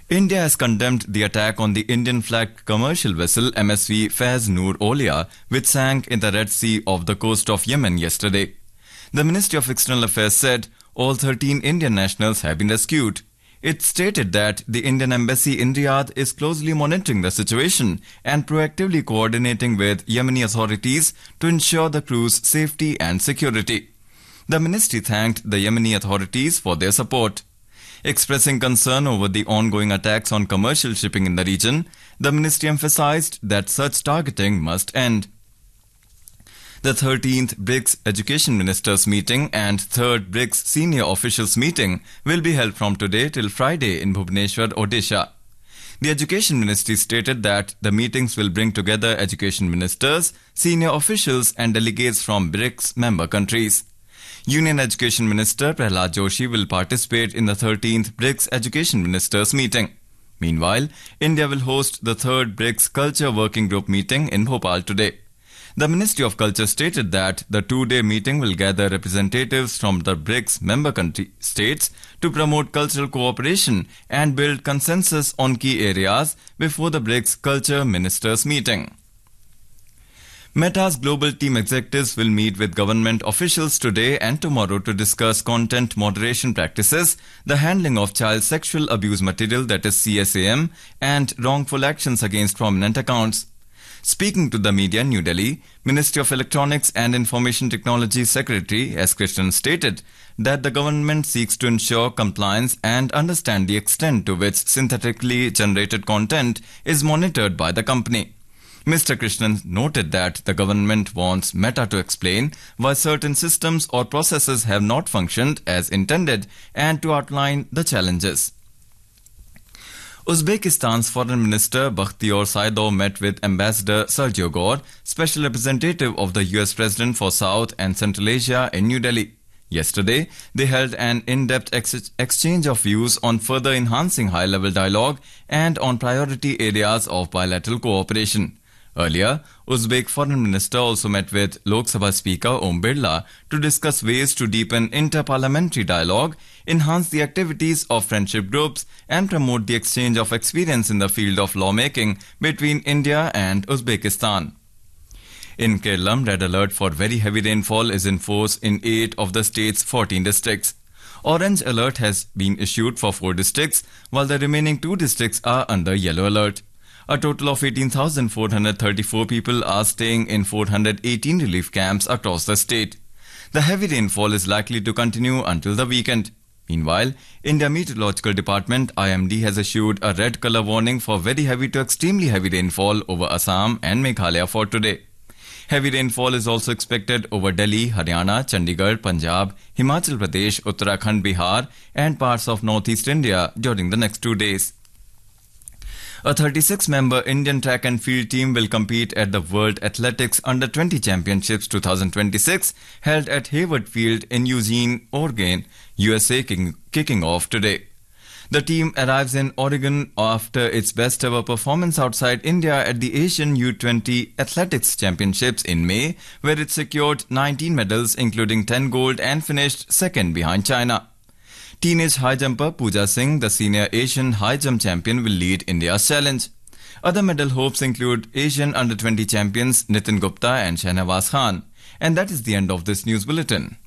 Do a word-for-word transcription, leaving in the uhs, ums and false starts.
India has condemned the attack on the Indian-flagged commercial vessel M S V Faiz Noor Olia, which sank in the Red Sea off the coast of Yemen yesterday. The Ministry of External Affairs said all thirteen Indian nationals have been rescued. It stated that the Indian embassy in Riyadh is closely monitoring the situation and proactively coordinating with Yemeni authorities to ensure the crew's safety and security. The ministry thanked the Yemeni authorities for their support. Expressing concern over the ongoing attacks on commercial shipping in the region, the ministry emphasized that such targeting must end. The thirteenth BRICS Education Ministers meeting and third BRICS Senior Officials meeting will be held from today till Friday in Bhubaneswar, Odisha. The Education Ministry stated that the meetings will bring together education ministers, senior officials and delegates from BRICS member countries. Union Education Minister Prahlad Joshi will participate in the thirteenth BRICS Education Ministers meeting. Meanwhile, India will host the third BRICS Culture Working Group meeting in Bhopal today. The Ministry of Culture stated that the two-day meeting will gather representatives from the BRICS member country states to promote cultural cooperation and build consensus on key areas before the BRICS Culture Ministers meeting. Meta's global team executives will meet with government officials today and tomorrow to discuss content moderation practices, the handling of child sexual abuse material, that is C S A M, and wrongful actions against prominent accounts. Speaking to the media in New Delhi, Ministry of Electronics and Information Technology Secretary S. Krishnan stated that the government seeks to ensure compliance and understand the extent to which synthetically generated content is monitored by the company. Mister Krishnan noted that the government wants Meta to explain why certain systems or processes have not functioned as intended and to outline the challenges. Uzbekistan's Foreign Minister Bakhtiyor Saidov met with Ambassador Sergio Gore, Special Representative of the U S President for South and Central Asia in New Delhi. Yesterday, they held an in-depth ex- exchange of views on further enhancing high-level dialogue and on priority areas of bilateral cooperation. Earlier, Uzbek Foreign Minister also met with Lok Sabha Speaker Om Birla to discuss ways to deepen inter-parliamentary dialogue, enhance the activities of friendship groups, and promote the exchange of experience in the field of lawmaking between India and Uzbekistan. In Kerala, red alert for very heavy rainfall is in force in eight of the state's fourteen districts. Orange alert has been issued for four districts, while the remaining two districts are under yellow alert. A total of eighteen thousand four hundred thirty-four people are staying in four hundred eighteen relief camps across the state. The heavy rainfall is likely to continue until the weekend. Meanwhile, India Meteorological Department I M D has issued a red color warning for very heavy to extremely heavy rainfall over Assam and Meghalaya for today. Heavy rainfall is also expected over Delhi, Haryana, Chandigarh, Punjab, Himachal Pradesh, Uttarakhand, Bihar and parts of northeast India during the next two days. A thirty-six member Indian track and field team will compete at the World Athletics Under twenty Championships twenty twenty-six held at Hayward Field in Eugene, Oregon, U S A kicking, kicking off today. The team arrives in Oregon after its best ever performance outside India at the Asian U twenty Athletics Championships in May, where it secured nineteen medals including ten gold and finished second behind China. Teenage high jumper Pooja Singh, the senior Asian high jump champion, will lead India's challenge. Other medal hopes include Asian under twenty champions Nitin Gupta and Shahnawaz Khan. And that is the end of this news bulletin.